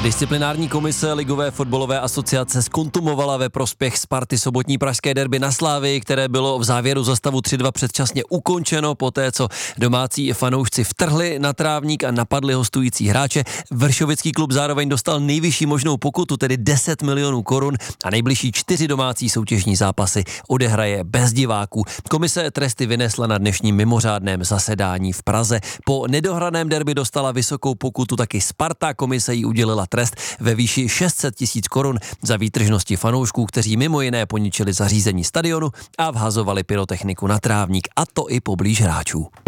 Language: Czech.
Disciplinární komise Ligové fotbalové asociace zkontumovala ve prospěch Sparty sobotní pražské derby na Slavii, které bylo v závěru za stavu 3-2 předčasně ukončeno poté, co domácí fanoušci vtrhli na trávník a napadli hostující hráče. Vršovický klub zároveň dostal nejvyšší možnou pokutu, tedy 10 milionů korun, a nejbližší 4 domácí soutěžní zápasy odehraje bez diváků. Komise tresty vynesla na dnešním mimořádném zasedání v Praze. Po nedohraném derby dostala vysokou pokutu taky Sparta. Komise jí udělila trest ve výši 600 000 korun za výtržnosti fanoušků, kteří mimo jiné poničili zařízení stadionu a vhazovali pyrotechniku na trávník, a to i poblíž hráčů.